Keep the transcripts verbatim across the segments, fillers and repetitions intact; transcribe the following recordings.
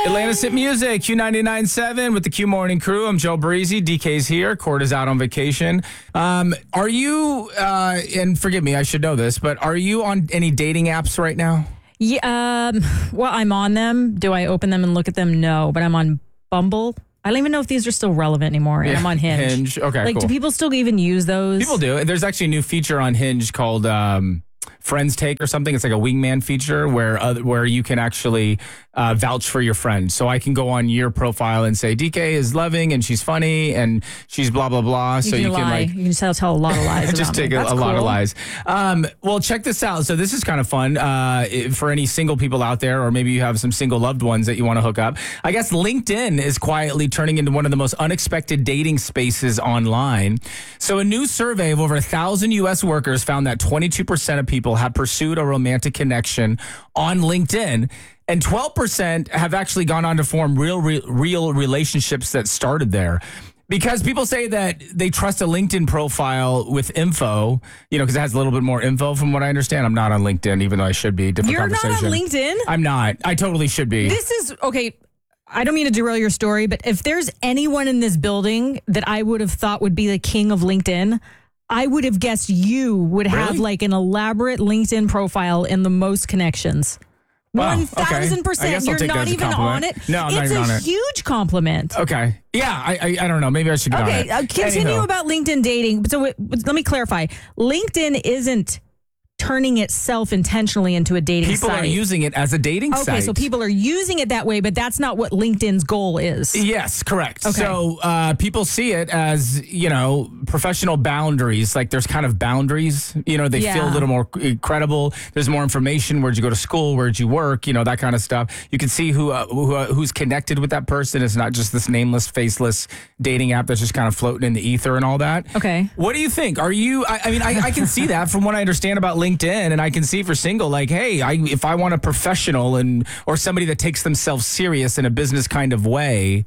Atlanta's Hit Music, Q ninety-nine point seven with the Q Morning Crew. I'm Joe Breezy. D K's here. Cord is out on vacation. Um, are you, uh, and forgive me, I should know this, but are you on any dating apps right now? Yeah, um, well, I'm on them. Do I open them and look at them? No, but I'm on Bumble. I don't even know if these are still relevant anymore. And Yeah, I'm on Hinge. Hinge. Okay, Like, cool. do people still even use those? People do. There's actually a new feature on Hinge called um, Friends Take or something. It's like a wingman feature where uh, where you can actually uh, vouch for your friend. So I can go on your profile and say D K is loving and she's funny and she's blah blah blah. You so can you lie. can like you can tell, tell a lot of lies. just about take me. a, That's a lot of cool. lies. Um, well, check this out. So this is kind of fun uh, for any single people out there, or maybe you have some single loved ones that you want to hook up. I guess LinkedIn is quietly turning into one of the most unexpected dating spaces online. So a new survey of over a thousand U S workers found that twenty-two percent of people have pursued a romantic connection on LinkedIn. And twelve percent have actually gone on to form real, real, real relationships that started there. Because people say that they trust a LinkedIn profile with info, you know, because it has a little bit more info from what I understand. I'm not on LinkedIn, even though I should be. Different You're not conversation. on LinkedIn? I'm not. I totally should be. This is, okay, I don't mean to derail your story, but if there's anyone in this building that I would have thought would be the king of LinkedIn, I would have guessed you would have Really? like an elaborate LinkedIn profile and the most connections. Wow, One thousand okay. I percent. guess I'll You're take that not as a even on compliment. it. No, I'm not it's even a on it. huge compliment. Okay. Yeah, I, I I don't know. Maybe I should get Okay, on it. uh, continue Anywho. about LinkedIn dating. So w- let me clarify. LinkedIn isn't turning itself intentionally into a dating People site. are using it as a dating okay, site. so people are using it that way, but that's not what LinkedIn's goal is. Yes, correct. Okay. So uh, people see it as, you know, professional boundaries. Like there's kind of boundaries, you know, they Yeah. feel a little more credible. There's more information. Where'd you go to school? Where'd you work? You know, that kind of stuff. You can see who, uh, who uh, who's connected with that person. It's not just this nameless, faceless dating app that's just kind of floating in the ether and all that. Okay. What do you think? Are you, I, I mean, I, I can see that from what I understand about LinkedIn, and I can see for single, like, hey, I, if I want a professional and or somebody that takes themselves serious in a business kind of way,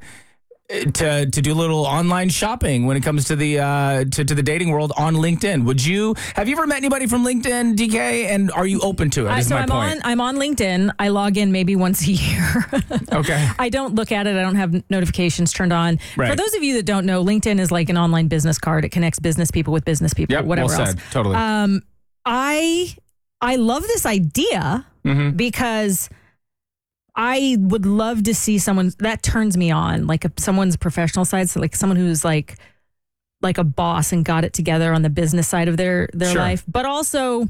to to do a little online shopping when it comes to the uh, to, to the dating world on LinkedIn. Would you have you ever met anybody from LinkedIn, D K? And are you open to it? Uh, Is so my I'm point. on I'm on LinkedIn. I log in maybe once a year. Okay. I don't look at it. I don't have notifications turned on. Right. For those of you that don't know, LinkedIn is like an online business card. It connects business people with business people, Yep. whatever well else. said. Totally. Um, I I love this idea Mhm. because I would love to see someone that turns me on, like a, someone's professional side, so like someone who's like like a boss and got it together on the business side of their their Sure. life, but also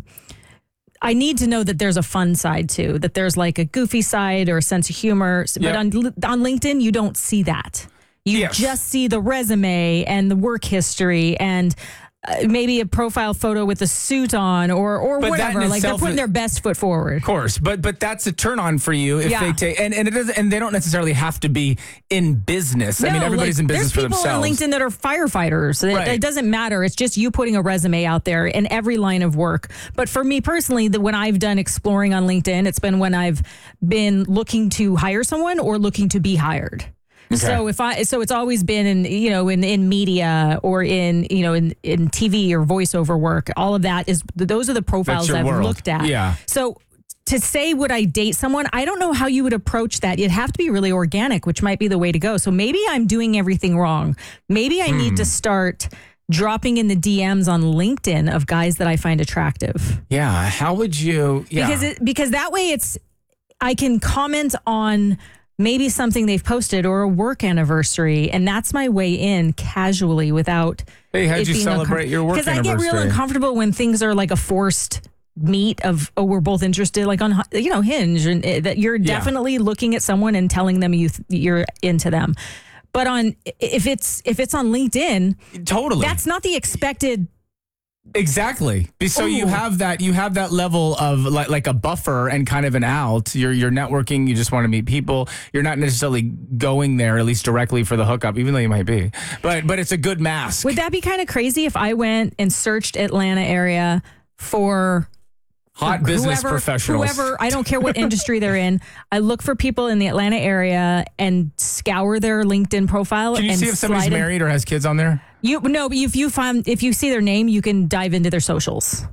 I need to know that there's a fun side too, that there's like a goofy side or a sense of humor. Yep. But on on LinkedIn, you don't see that. You Yes. just see the resume and the work history and uh, maybe a profile photo with a suit on or or But that whatever. in Like they're itself putting is- their best foot forward. Of course, but but that's a turn on for you if Yeah. they take and, and it doesn't and they don't necessarily have to be in business. I mean, No, everybody's like, in business for there's people themselves. on LinkedIn that are firefighters. It, Right. it doesn't matter. It's just you putting a resume out there in every line of work. But for me personally, the, when I've done exploring on LinkedIn, it's been when I've been looking to hire someone or looking to be hired. So if I so it's always been in you know in, in media or in you know in, in T V or voiceover work. All of that is those are the profiles your I've world. looked at. Yeah. So to say would I date someone, I don't know how you would approach that. You'd have to be really organic, which might be the way to go. So maybe I'm doing everything wrong. Maybe I need to start dropping in the D Ms on LinkedIn of guys that I find attractive. Yeah. How would you? Yeah. Because it, because that way it's I can comment on maybe something they've posted or a work anniversary, and that's my way in casually without. Hey, how'd it you being celebrate your work Because I get real anniversary? uncomfortable when things are like a forced meet of oh we're both interested, like on you know Hinge, and uh, that you're Yeah. definitely looking at someone and telling them you th- you're into them. But on if it's if it's on LinkedIn, Totally. that's not the expected. Exactly. Be- So you Ooh. have that you have that level of like like a buffer and kind of an out. You're you're networking, you just want to meet people. You're not necessarily going there at least directly for the hookup, even though you might be. But but it's a good mask. Would that be kind of crazy if I went and searched Atlanta area for Hot business whoever, professionals. Whoever, I don't care what industry they're in. I look for people in the Atlanta area and scour their LinkedIn profile. Can you and see if somebody's slide in- married or has kids on there? You no, but if you find if you see their name, you can dive into their socials.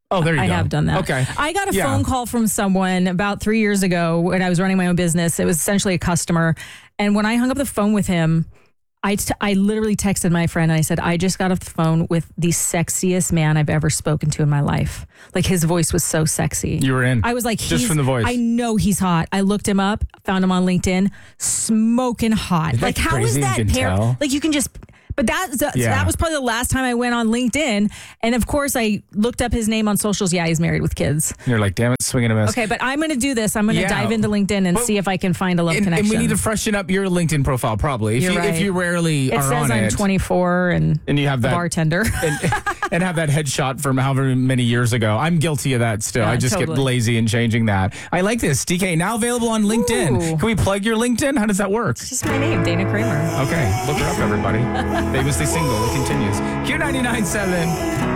Oh, there you I go. have done that. Okay. I got a Yeah. phone call from someone about three years ago when I was running my own business. It was essentially a customer. And when I hung up the phone with him, I, t- I literally texted my friend and I said, I just got off the phone with the sexiest man I've ever spoken to in my life. Like his voice was so sexy. You were in. I was like, Just he's, from the voice. I know he's hot. I looked him up, found him on LinkedIn, smoking hot. Isn't that Like how is crazy? You that can pair? tell. Like you can just, but that, that, Yeah. that was probably the last time I went on LinkedIn. And of course I looked up his name on socials. Yeah, he's married with kids. You're like, damn it, swinging a miss. Okay, but I'm going to do this. I'm going to Yeah. dive into LinkedIn and But- see if I can find a love And, and connection. we need to freshen up your LinkedIn profile, probably. If You're you right. if you rarely it are says on I'm it, twenty-four and, and you have a that bartender. and, and have that headshot from however many years ago. I'm guilty of that still. Yeah, I just get totally. lazy in changing that. I like this. D K, now available on LinkedIn. Ooh. Can we plug your LinkedIn? How does that work? Just my name, Dana Kramer. Okay, look her up, everybody. Famously single. It continues. Q ninety-nine point seven.